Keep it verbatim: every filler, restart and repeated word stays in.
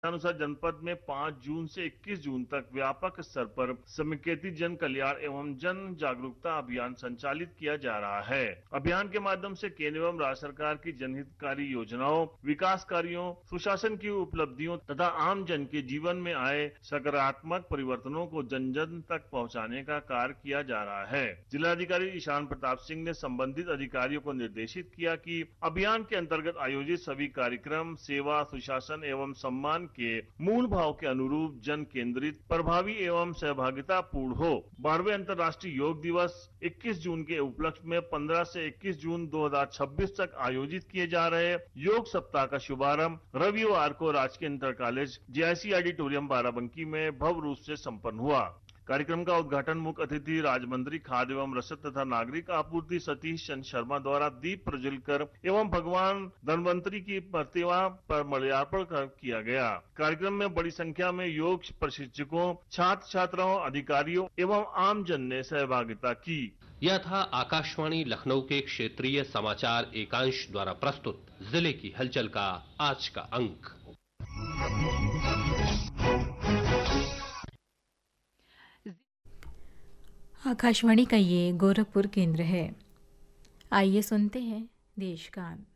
अनुसार जनपद में पाँच जून से इक्कीस जून तक व्यापक स्तर पर समेकित जन कल्याण एवं जन जागरूकता अभियान संचालित किया जा रहा है। अभियान के माध्यम से केंद्र एवं राज्य सरकार की जनहितकारी योजनाओं, विकास कार्यों, सुशासन की उपलब्धियों तथा आम जन के जीवन में आए सकारात्मक परिवर्तनों को जन जन तक पहुंचाने का कार्य किया जा रहा है। जिलाधिकारी ईशान प्रताप सिंह ने संबंधित अधिकारियों को निर्देशित किया कि अभियान के अंतर्गत आयोजित सभी कार्यक्रम सेवा, सुशासन एवं सम्मान के मूल भाव के अनुरूप जन केंद्रित, प्रभावी एवं सहभागिता पूर्ण हो। बारहवें अंतर्राष्ट्रीय योग दिवस इक्कीस जून के उपलक्ष्य में पंद्रह से इक्कीस जून दो हज़ार छब्बीस तक आयोजित किए जा रहे योग सप्ताह का शुभारंभ रविवार को राजकीय inter college JIC auditorium Barabanki में भव्य रूप से संपन्न हुआ। कार्यक्रम का उद्घाटन मुख्य अतिथि राज्य मंत्री खाद्य एवं रसद तथा नागरिक आपूर्ति सतीश चंद्र शर्मा द्वारा दीप प्रज्वलित कर एवं भगवान धन्वंतरी की प्रतिमा पर माल्यार्पण कर किया गया। कार्यक्रम में बड़ी संख्या में योग प्रशिक्षकों, छात्र छात्राओं, अधिकारियों एवं आम जन ने सहभागिता की। यह था आकाशवाणी लखनऊ के क्षेत्रीय समाचार एकांश द्वारा प्रस्तुत जिले की हलचल का आज का अंक। आकाशवाणी का ये गोरखपुर केंद्र है। आइए सुनते हैं देश गान।